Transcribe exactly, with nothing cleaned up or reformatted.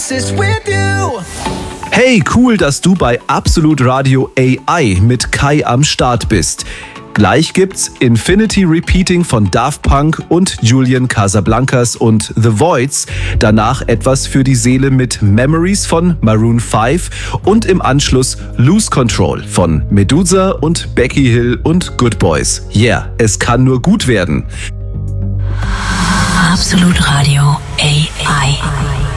oasis with you. Hey, cool, dass du bei Absolut Radio A I mit Kai am Start bist. Gleich gibt's Infinity Repeating von Daft Punk und Julian Casablancas und The Voids. Danach etwas für die Seele mit Memories von Maroon fünf und im Anschluss Lose Control von Medusa und Becky Hill und Good Boys. Yeah, es kann nur gut werden. Absolut Radio A I.